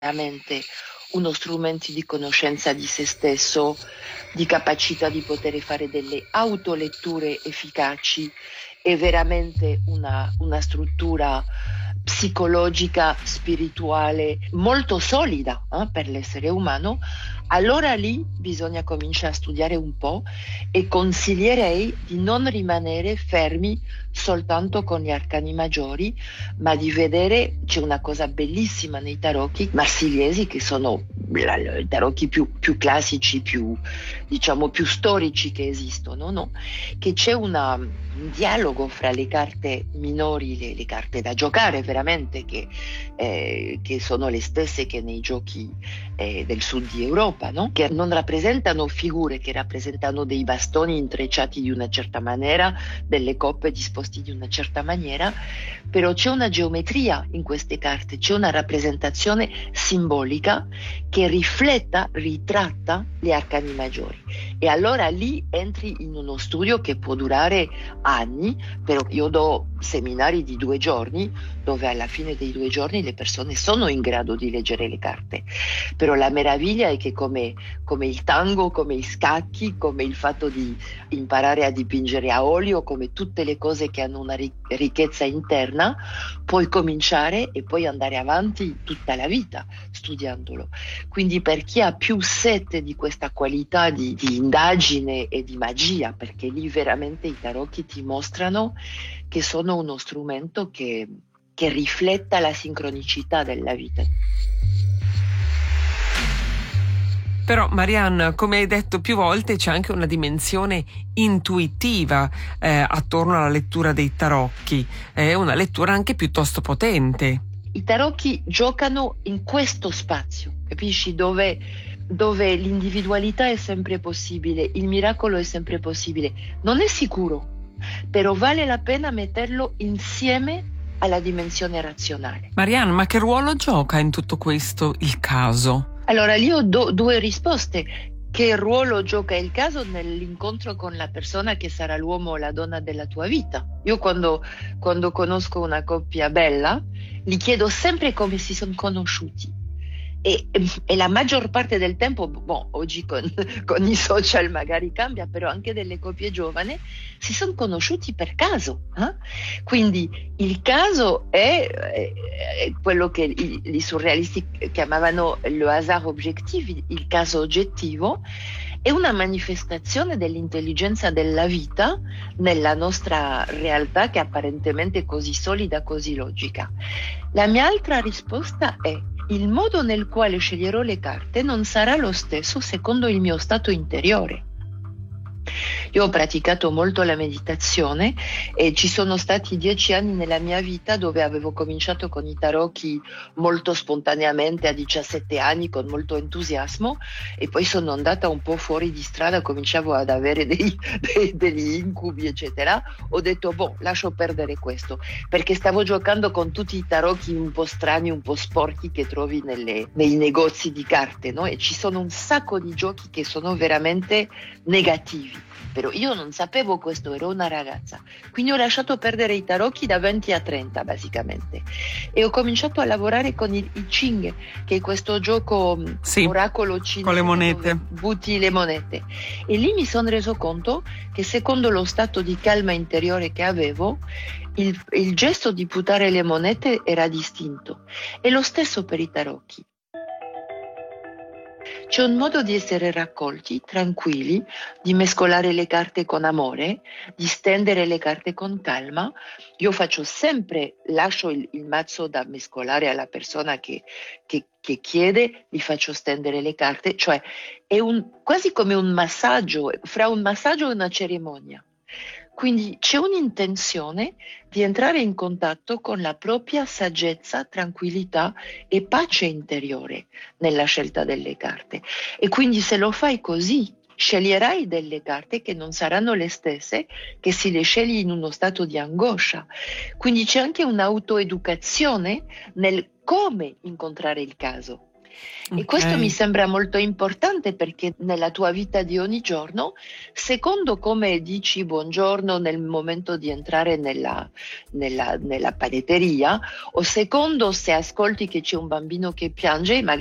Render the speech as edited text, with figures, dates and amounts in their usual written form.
veramente uno strumento di conoscenza di se stesso, di capacità di poter fare delle autoletture efficaci, è veramente una struttura psicologica, spirituale molto solida per l'essere umano. Allora lì bisogna cominciare a studiare un po' e consiglierei di non rimanere fermi soltanto con gli arcani maggiori, ma di vedere, c'è una cosa bellissima nei tarocchi marsigliesi, che sono i tarocchi più classici, diciamo più storici che esistono, no? Che c'è un dialogo fra le carte minori, le carte da giocare veramente, che sono le stesse che nei giochi del sud di Europa, no? Che non rappresentano figure, che rappresentano dei bastoni intrecciati di una certa maniera, delle coppe disposti di una certa maniera, però c'è una geometria in queste carte, c'è una rappresentazione simbolica che ritratta gli arcani maggiori. E allora lì entri in uno studio che può durare anni, però io do seminari di 2 giorni, dove alla fine dei 2 giorni le persone sono in grado di leggere le carte. Però la meraviglia è che come il tango, come i scacchi, come il fatto di imparare a dipingere a olio, come tutte le cose che hanno una ricchezza interna, puoi cominciare e poi andare avanti tutta la vita studiandolo. Quindi per chi ha più sete di questa qualità di indagine e di magia, perché lì veramente i tarocchi ti mostrano che sono uno strumento che rifletta la sincronicità della vita. Però Marianne, come hai detto più volte, c'è anche una dimensione intuitiva attorno alla lettura dei tarocchi, è una lettura anche piuttosto potente. I tarocchi giocano in questo spazio, capisci? Dove l'individualità è sempre possibile, il miracolo è sempre possibile. Non è sicuro, però vale la pena metterlo insieme alla dimensione razionale. Marianne, ma che ruolo gioca in tutto questo il caso? Allora, io ho 2 risposte. Che ruolo gioca il caso nell'incontro con la persona che sarà l'uomo o la donna della tua vita? Io quando conosco una coppia bella, gli chiedo sempre come si sono conosciuti. E la maggior parte del tempo, oggi con i social magari cambia, però anche delle coppie giovani si sono conosciuti per caso. Quindi il caso è quello che i surrealisti chiamavano le hasard objectif, il caso oggettivo, è una manifestazione dell'intelligenza della vita nella nostra realtà, che apparentemente è così solida, così logica. La mia altra risposta è: il modo nel quale sceglierò le carte non sarà lo stesso secondo il mio stato interiore. Io ho praticato molto la meditazione e ci sono stati 10 anni nella mia vita dove avevo cominciato con i tarocchi molto spontaneamente a 17 anni, con molto entusiasmo, e poi sono andata un po' fuori di strada, cominciavo ad avere degli incubi eccetera. Ho detto lascio perdere questo, perché stavo giocando con tutti i tarocchi un po' strani, un po' sporchi che trovi nei negozi di carte, no? E ci sono un sacco di giochi che sono veramente negativi. Però io non sapevo questo, ero una ragazza, quindi ho lasciato perdere i tarocchi da 20 a 30 basicamente, e ho cominciato a lavorare con i Ching, che è questo gioco oracolo cinese con le monete, dove butti le monete, e lì mi sono reso conto che secondo lo stato di calma interiore che avevo, il gesto di buttare le monete era distinto. E lo stesso per i tarocchi. C'è un modo di essere raccolti, tranquilli, di mescolare le carte con amore, di stendere le carte con calma. Io faccio sempre, lascio il mazzo da mescolare alla persona che chiede, gli faccio stendere le carte, cioè è quasi come un massaggio, fra un massaggio e una cerimonia. Quindi c'è un'intenzione di entrare in contatto con la propria saggezza, tranquillità e pace interiore nella scelta delle carte. E quindi se lo fai così, sceglierai delle carte che non saranno le stesse che se le scegli in uno stato di angoscia. Quindi c'è anche un'autoeducazione nel come incontrare il caso. E questo mi sembra molto importante, perché nella tua vita di ogni giorno, secondo come dici buongiorno nel momento di entrare nella panetteria, o secondo se ascolti che c'è un bambino che piange, magari